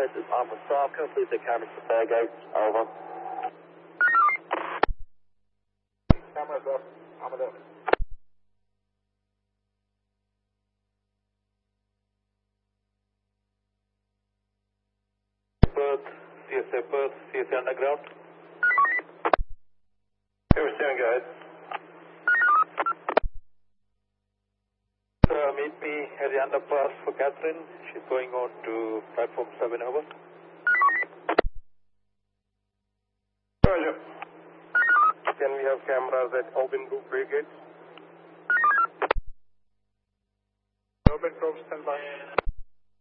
Perth is Alpha Staff. Can I please the camera to Fairgate? Over. Cameras up. Cameras up. Perth, CSA Underground. Here we're doing, guys. Meet me at the underpass for Catherine. She's going on to platform 7 over. Roger. Can we have cameras at Open Group Brigade? Open Group, stand by.